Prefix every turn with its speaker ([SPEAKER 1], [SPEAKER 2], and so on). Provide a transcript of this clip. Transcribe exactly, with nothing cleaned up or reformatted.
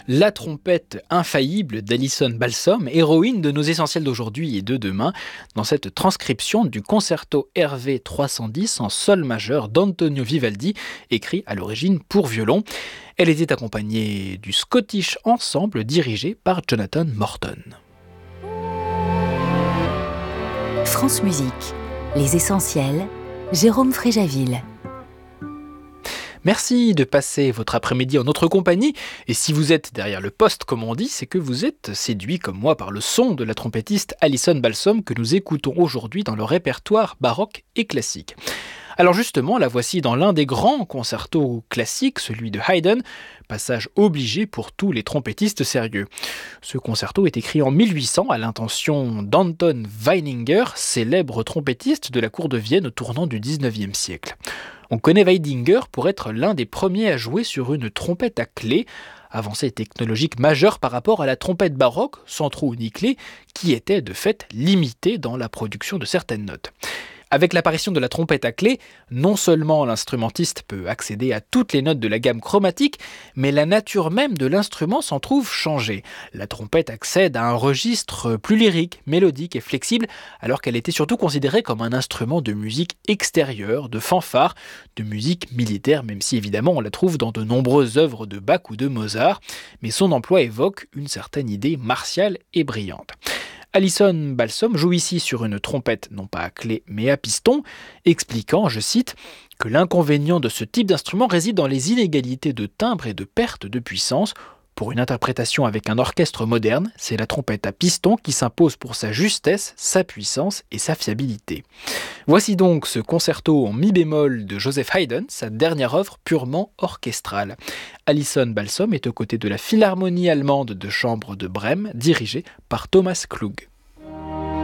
[SPEAKER 1] La trompette infaillible d'Alison Balsom, héroïne de nos essentiels d'aujourd'hui et de demain, dans cette transcription du concerto R V trois cent dix en sol majeur d'Antonio Vivaldi, écrit à l'origine pour violon. Elle était accompagnée du Scottish Ensemble dirigé par Jonathan Morton.
[SPEAKER 2] France Musique, les essentiels, Jérôme Fréjaville.
[SPEAKER 1] Merci de passer votre après-midi en notre compagnie, et si vous êtes derrière le poste comme on dit, c'est que vous êtes séduit comme moi par le son de la trompettiste Alison Balsom que nous écoutons aujourd'hui dans le répertoire baroque et classique. Alors justement, la voici dans l'un des grands concertos classiques, celui de Haydn, passage obligé pour tous les trompettistes sérieux. Ce concerto est écrit en mille huit cents à l'intention d'Anton Weininger, célèbre trompettiste de la cour de Vienne au tournant du dix-neuvième siècle. On connaît Weininger pour être l'un des premiers à jouer sur une trompette à clé, avancée technologique majeure par rapport à la trompette baroque, sans trou ni clé, qui était de fait limitée dans la production de certaines notes. Avec l'apparition de la trompette à clé, non seulement l'instrumentiste peut accéder à toutes les notes de la gamme chromatique, mais la nature même de l'instrument s'en trouve changée. La trompette accède à un registre plus lyrique, mélodique et flexible, alors qu'elle était surtout considérée comme un instrument de musique extérieure, de fanfare, de musique militaire, même si évidemment on la trouve dans de nombreuses œuvres de Bach ou de Mozart, mais son emploi évoque une certaine idée martiale et brillante. Alison Balsom joue ici sur une trompette, non pas à clé mais à piston, expliquant, je cite, que l'inconvénient de ce type d'instrument réside dans les inégalités de timbre et de perte de puissance. Pour une interprétation avec un orchestre moderne, c'est la trompette à piston qui s'impose pour sa justesse, sa puissance et sa fiabilité. Voici donc ce concerto en mi bémol de Joseph Haydn, sa dernière œuvre purement orchestrale. Alison Balsom est aux côtés de la Philharmonie allemande de chambre de Brême, dirigée par Thomas Klug.